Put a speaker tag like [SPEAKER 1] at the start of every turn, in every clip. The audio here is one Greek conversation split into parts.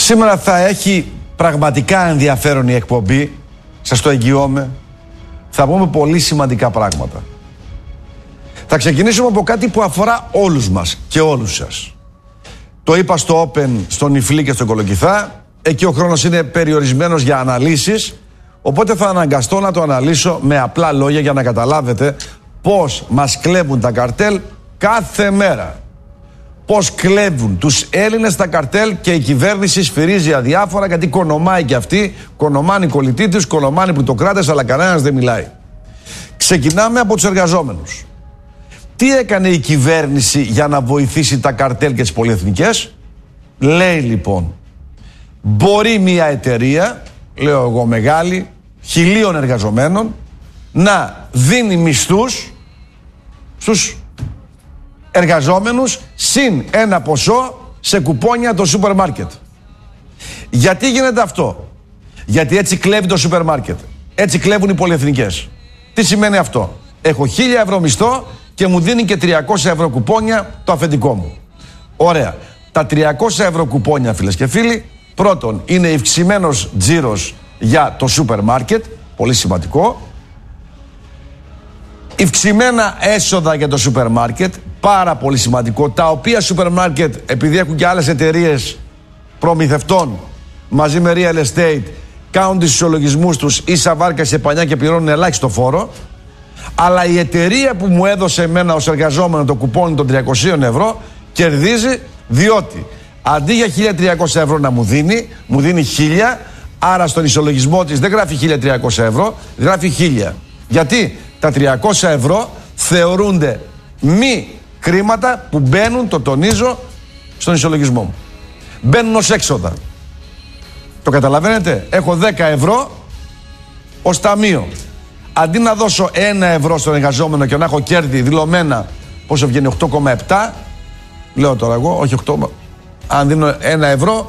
[SPEAKER 1] Σήμερα θα έχει πραγματικά ενδιαφέρον η εκπομπή, σας το εγγυώμαι. Θα πούμε πολύ σημαντικά πράγματα. Θα ξεκινήσουμε από κάτι που αφορά όλους μας και όλους σας. Το είπα στο Open, στον Ιφλή και στον Κολοκυθά. Εκεί ο χρόνος είναι περιορισμένος για αναλύσεις, οπότε θα αναγκαστώ να το αναλύσω με απλά λόγια για να καταλάβετε πώς μας κλέβουν τα καρτέλ κάθε μέρα. Πώς κλέβουν τους Έλληνες τα καρτέλ και η κυβέρνηση σφυρίζει αδιάφορα, γιατί κονομάει και αυτή, κονομάνει οι κολλητοί τους, κονομάνει πλουτοκράτες, αλλά κανένας δεν μιλάει. Ξεκινάμε από τους εργαζόμενους. Τι έκανε η κυβέρνηση για να βοηθήσει τα καρτέλ και τις πολυεθνικές? Λέει λοιπόν, μπορεί μια εταιρεία, λέω εγώ μεγάλη, 1.000 εργαζομένων, να δίνει μισθούς στους εργαζόμενους συν ένα ποσό σε κουπόνια το σούπερ μάρκετ. Γιατί γίνεται αυτό? Γιατί έτσι κλέβει το σούπερ μάρκετ. Έτσι κλέβουν οι πολυεθνικές. Τι σημαίνει αυτό? Έχω 1.000 ευρώ μισθό και μου δίνει και 300 ευρώ κουπόνια το αφεντικό μου. Ωραία. Τα 300 ευρώ κουπόνια, φίλες και φίλοι, πρώτον είναι ευξημένος τζίρος για το σούπερ μάρκετ, πολύ σημαντικό. Ευξημένα έσοδα για το σούπερ μάρκετ, πάρα πολύ σημαντικό, τα οποία σούπερ μάρκετ, επειδή έχουν και άλλες εταιρείες προμηθευτών μαζί με real estate, κάνουν τους ισολογισμούς τους ίσα βάρκα σε πανιά και πληρώνουν ελάχιστο φόρο. Αλλά η εταιρεία που μου έδωσε εμένα ως εργαζόμενο το κουπόνι των 300 ευρώ κερδίζει, διότι αντί για 1.300 ευρώ να μου δίνει 1.000, άρα στον ισολογισμό της δεν γράφει 1.300 ευρώ, γράφει 1.000. Γιατί τα 300 ευρώ θεωρούνται μη χρήματα που μπαίνουν, το τονίζω, στον ισολογισμό μου. Μπαίνουν ως έξοδα. Το καταλαβαίνετε? Έχω 10 ευρώ ως ταμείο. Αντί να δώσω 1 ευρώ στον εργαζόμενο και να έχω κέρδη δηλωμένα, πόσο βγαίνει, 8,7, λέω τώρα εγώ, όχι 8, αν δίνω 1 ευρώ,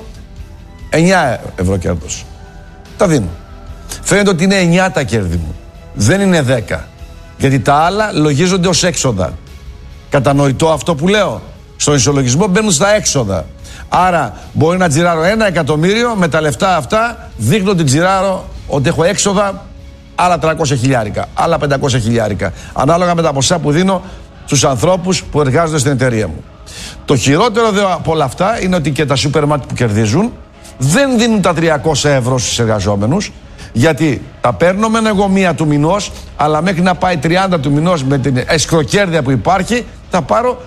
[SPEAKER 1] 9 ευρώ κέρδος. Τα δίνω. Φαίνεται ότι είναι 9 τα κέρδη μου, δεν είναι 10. Γιατί τα άλλα λογίζονται ως έξοδα. Κατανοητό αυτό που λέω? Στον ισολογισμό μπαίνουν στα έξοδα. Άρα μπορεί να τζιράρω 1 εκατομμύριο, με τα λεφτά αυτά δείχνω ότι τζιράρω, ότι έχω έξοδα άλλα 300 χιλιάρικα, άλλα 500 χιλιάρικα, ανάλογα με τα ποσά που δίνω στους ανθρώπους που εργάζονται στην εταιρεία μου. Το χειρότερο από όλα αυτά είναι ότι και τα σούπερ μάρκετ που κερδίζουν δεν δίνουν τα 300 ευρώ στους εργαζόμενους, γιατί τα παίρνω μεν εγώ μία του μηνός, αλλά μέχρι να πάει 30 του μηνός με την εσκροκέρδεια που υπάρχει, θα πάρω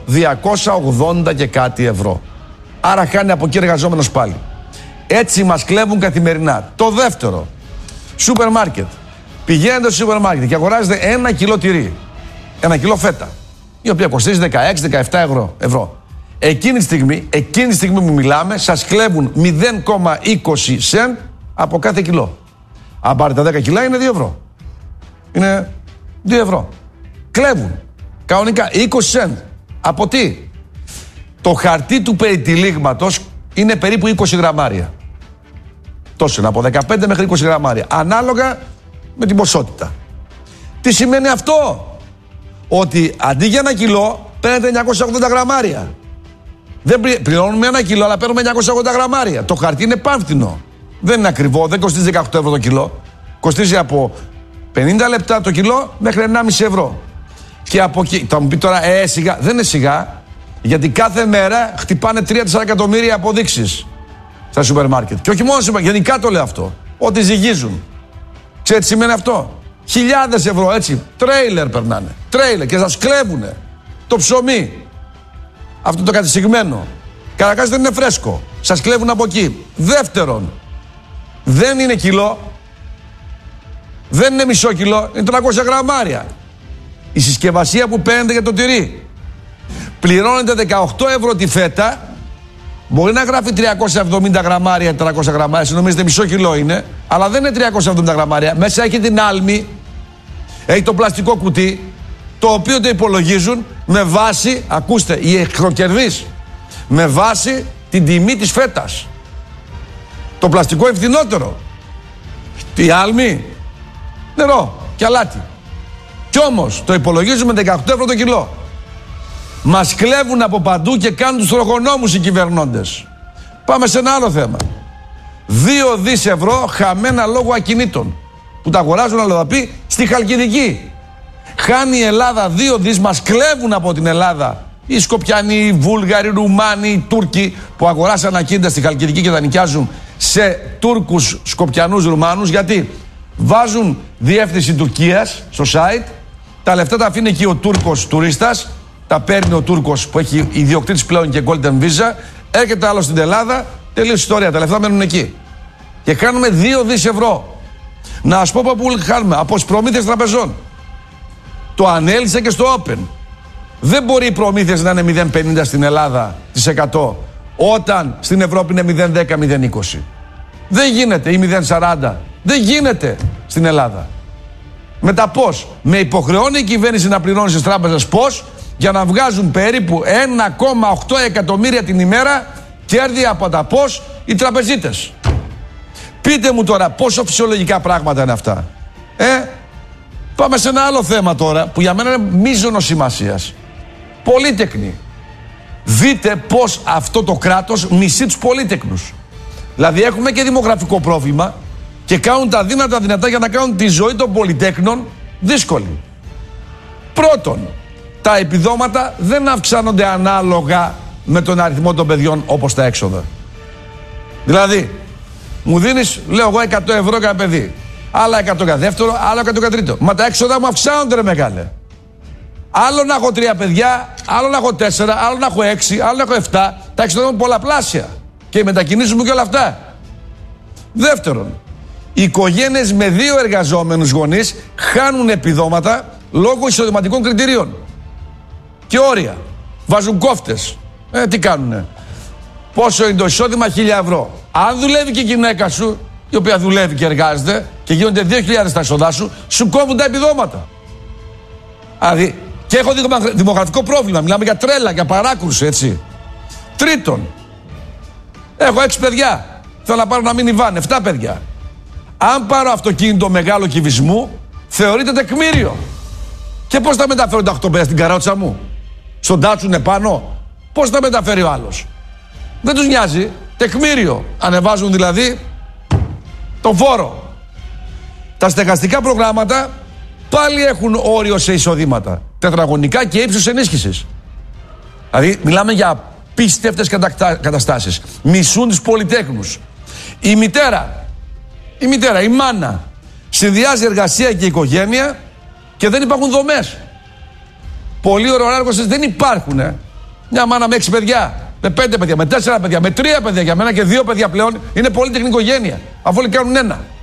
[SPEAKER 1] 280 και κάτι ευρώ. Άρα χάνει από εκεί εργαζόμενος πάλι. Έτσι μας κλέβουν καθημερινά. Το δεύτερο, σούπερ μάρκετ. Πηγαίνετε στο σούπερ μάρκετ και αγοράζετε 1 κιλό τυρί, 1 κιλό φέτα, η οποία κοστίζει 16-17 ευρώ. Εκείνη τη στιγμή που μιλάμε, σας κλέβουν 0,20 σεντ από κάθε κιλό. Αν πάρετε 10 κιλά είναι 2 ευρώ. Είναι 2 ευρώ. Κλέβουν. Κανονικά 20 σεντ. Από τι? Το χαρτί του περιτυλίγματος είναι περίπου 20 γραμμάρια. Τόσο είναι, από 15 μέχρι 20 γραμμάρια. Ανάλογα με την ποσότητα. Τι σημαίνει αυτό? Ότι αντί για 1 κιλό παίρνετε 980 γραμμάρια. Δεν πληρώνουμε 1 κιλό, αλλά παίρνουμε 980 γραμμάρια. Το χαρτί είναι πάμφθινο. Δεν είναι ακριβό, δεν κοστίζει 18 ευρώ το κιλό. Κοστίζει από 50 λεπτά το κιλό μέχρι 1,5 ευρώ. Και από εκεί, θα μου πει τώρα, σιγά. Δεν είναι σιγά, γιατί κάθε μέρα χτυπάνε 3-4 εκατομμύρια αποδείξεις στα σούπερ μάρκετ. Και όχι μόνο σούπερ, γενικά το λέω αυτό. Ότι ζυγίζουν. Ξέρετε τι σημαίνει αυτό? Χιλιάδες ευρώ, έτσι. Τρέιλερ περνάνε. Τρέιλερ και σας κλέβουνε το ψωμί. Αυτό το κατεστηγμένο. Καταρχάς δεν είναι φρέσκο. Σας κλέβουν από εκεί. Δεύτερον, δεν είναι κιλό. Δεν είναι μισό κιλό. Είναι 300 γραμμάρια. Η συσκευασία που παίρνετε για το τυρί. Πληρώνετε 18 ευρώ τη φέτα. Μπορεί να γράφει 370 γραμμάρια, 400 γραμμάρια, νομίζετε μισό κιλό είναι, αλλά δεν είναι 370 γραμμάρια. Μέσα έχει την άλμη, έχει το πλαστικό κουτί, το οποίο το υπολογίζουν με βάση, ακούστε, οι εχθροκερδείς, με βάση την τιμή της φέτας. Το πλαστικό είναι φθηνότερο. Τι άλμη, νερό και αλάτι. Κι όμως το υπολογίζουμε 18 ευρώ το κιλό. Μας κλέβουν από παντού και κάνουν τους τροχονόμους οι κυβερνώντες. Πάμε σε ένα άλλο θέμα. 2 δις ευρώ χαμένα λόγω ακινήτων που τα αγοράζουν αλλοδαποί στη Χαλκιδική. Χάνει η Ελλάδα 2 δις, μας κλέβουν από την Ελλάδα οι Σκοπιανοί, οι Βούλγαροι, οι Ρουμάνοι, οι Τούρκοι που αγοράσαν ακίνητα στη Χαλκιδική και τα νοικιάζουν σε Τούρκους, Σκοπιανούς, Ρουμάνους. Γιατί βάζουν διεύθυνση Τουρκίας στο site, τα λεφτά τα αφήνει εκεί ο Τούρκος τουρίστας, τα παίρνει ο Τούρκος που έχει ιδιοκτήτης πλέον και Golden Visa, έρχεται άλλο στην Ελλάδα, τελείωσε η ιστορία, τα λεφτά μένουν εκεί. Και κάνουμε 2 δις ευρώ. Να σας πω από πού χάνουμε, από τις προμήθειες τραπεζών. Το ανέλησε και στο Open. Δεν μπορεί οι προμήθειες να είναι 0,50 στην Ελλάδα της 100 όταν στην Ευρώπη είναι 0,10-0,20. Δεν γίνεται, ή 0,40. Δεν γίνεται στην Ελλάδα. Μετά πώς? Με υποχρεώνει η κυβέρνηση να πληρώνει στις τράπεζες πώς? Για να βγάζουν περίπου 1,8 εκατομμύρια την ημέρα κέρδη από τα πώς οι τραπεζίτες. Πείτε μου τώρα πόσο φυσιολογικά πράγματα είναι αυτά. Πάμε σε ένα άλλο θέμα τώρα που για μένα είναι μείζωνος σημασίας. Πολύτεκνοι. Δείτε πως αυτό το κράτος μισεί τους πολύτεκνους. Δηλαδή έχουμε και δημογραφικό πρόβλημα και κάνουν τα δυνατά για να κάνουν τη ζωή των πολυτέκνων δύσκολη. Πρώτον, τα επιδόματα δεν αυξάνονται ανάλογα με τον αριθμό των παιδιών όπως τα έξοδα. Δηλαδή, μου δίνεις, λέω εγώ, 100 ευρώ για παιδί. Άλλα 100 για δεύτερο, άλλα 100 για τρίτο. Μα τα έξοδα μου αυξάνονται, ρε μεγάλε. Άλλο να έχω 3 παιδιά, άλλο να έχω 4, άλλο να έχω 6, άλλο να έχω 7. Τα έξοδα μου πολλαπλάσια. Και οι μετακινήσεις μου και όλα αυτά. Δεύτερον, οι οικογένειες με 2 εργαζόμενους γονείς χάνουν επιδόματα λόγω εισοδηματικών κριτηρίων. Και όρια. Βάζουν κόφτες. Τι κάνουνε? Πόσο είναι το εισόδημα? 1.000 ευρώ. Αν δουλεύει και η γυναίκα σου, η οποία δουλεύει και εργάζεται, και γίνονται 2.000 τα εισόδά σου, σου κόβουν τα επιδόματα. Δηλαδή, και έχω δημογραφικό πρόβλημα. Μιλάμε για τρέλα, για παράκρουση, έτσι. Τρίτον, έχω 6 παιδιά. Θέλω να πάρω ένα μίνι-βαν, 7 παιδιά. Αν πάρω αυτοκίνητο μεγάλο κυβισμού, θεωρείται τεκμήριο. Και πώς θα μεταφέρω τα 8 παιδιά στην καρότσα μου? Στον τάτσουν επάνω? Πώς θα μεταφέρει ο άλλος? Δεν τους νοιάζει. Τεκμήριο. Ανεβάζουν δηλαδή τον φόρο. Τα στεγαστικά προγράμματα πάλι έχουν όριο σε εισοδήματα. Τετραγωνικά και ύψος ενίσχυσης. Δηλαδή μιλάμε για πίστευτες καταστάσεις. Μισούν τους πολυτέχνους. Η μητέρα, η μάνα συνδυάζει εργασία και οικογένεια και δεν υπάρχουν δομές. Πολλοί ορολάργωσες δεν υπάρχουν. Μια μάνα με 6 παιδιά, με 5 παιδιά, με 4 παιδιά, με 3 παιδιά, για μένα και 2 παιδιά πλέον είναι πολύτεκνη οικογένεια. Αφού όλοι κάνουν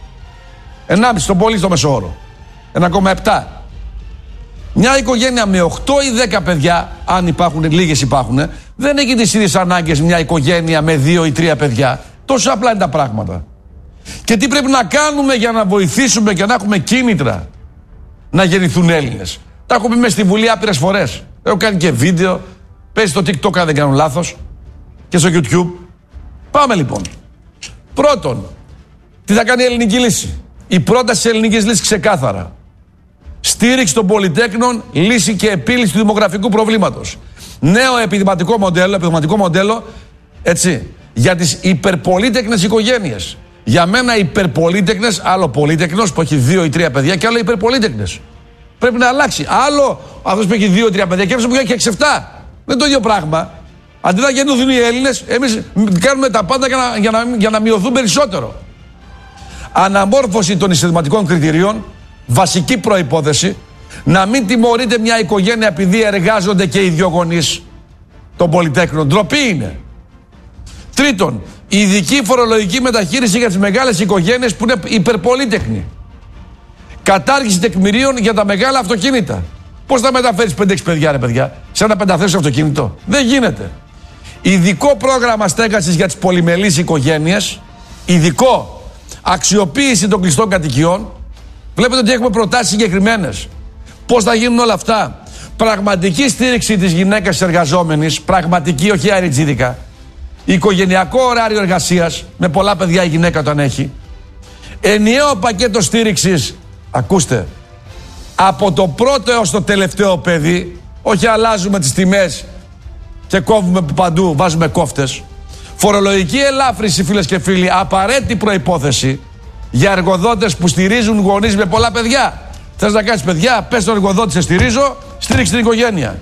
[SPEAKER 1] 1,5 τον πολύ στο μεσόωρο. 1,7. Μια οικογένεια με 8 ή 10 παιδιά, αν υπάρχουν, λίγες υπάρχουν, δεν έχει τις ίδιες ανάγκες μια οικογένεια με 2 ή 3 παιδιά. Τόσο απλά είναι τα πράγματα. Και τι πρέπει να κάνουμε για να βοηθήσουμε και να έχουμε κίνητρα να γεννηθούν Έλληνες? Τα έχω πει μες στη Βουλή άπειρες φορές. Έχω κάνει και βίντεο. Παίζει στο TikTok αν δεν κάνω λάθος. Και στο YouTube. Πάμε λοιπόν. Πρώτον, τι θα κάνει η ελληνική λύση? Η πρόταση της ελληνικής λύσης ξεκάθαρα. Στήριξη των πολυτέκνων, λύση και επίλυση του δημογραφικού προβλήματος. Νέο επιδοματικό μοντέλο, έτσι, για τις υπερπολίτεκνες οικογένειες. Για μένα υπερπολίτεκνες, άλλο πολίτεκνος που έχει 2 ή 3 παιδιά και άλλο υπερπολίτεκνες. Πρέπει να αλλάξει. Άλλο αυτός που έχει 2 ή 3 παιδιά και αυτός που έχει 6-7. Δεν είναι το ίδιο πράγμα. Αντί να γεννηθούν οι Έλληνες, εμείς κάνουμε τα πάντα για να μειωθούν περισσότερο. Αναμόρφωση των εισοδηματικών κριτηρίων, βασική προϋπόθεση. Να μην τιμωρείται μια οικογένεια επειδή εργάζονται και οι 2 γονείς των πολυτέκνων. Ντροπή είναι. Τρίτον, ειδική φορολογική μεταχείριση για τις μεγάλες οικογένειες που είναι υπερπολίτεκνοι. Κατάργηση τεκμηρίων για τα μεγάλα αυτοκίνητα. Πώς θα μεταφέρεις 5-6 παιδιά, ρε παιδιά, σε ένα 5θέσιο αυτοκίνητο? Δεν γίνεται. Ειδικό πρόγραμμα στέγασης για τις πολυμελείς οικογένειες. Ειδικό. Αξιοποίηση των κλειστών κατοικιών. Βλέπετε ότι έχουμε προτάσεις συγκεκριμένες. Πώς θα γίνουν όλα αυτά? Πραγματική στήριξη της γυναίκας εργαζόμενης. Πραγματική, όχι αεριτζίδικα. Οικογενειακό ωράριο εργασίας. Με πολλά παιδιά η γυναίκα όταν έχει. Ενιαίο πακέτο στήριξης. Ακούστε. Από το πρώτο έως το τελευταίο παιδί. Όχι αλλάζουμε τις τιμές και κόβουμε παντού, βάζουμε κόφτες. Φορολογική ελάφρυνση, φίλες και φίλοι, απαραίτητη προϋπόθεση για εργοδότες που στηρίζουν γονείς με πολλά παιδιά. Θες να κάνεις παιδιά, πες στον εργοδότη, σε στηρίζω, στήριξε την οικογένεια.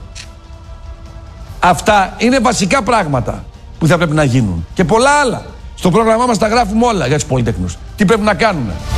[SPEAKER 1] Αυτά είναι βασικά πράγματα που θα πρέπει να γίνουν. Και πολλά άλλα. Στο πρόγραμμά μας τα γράφουμε όλα για τους πολυτεχνούς. Τι πρέπει να κάνουμε.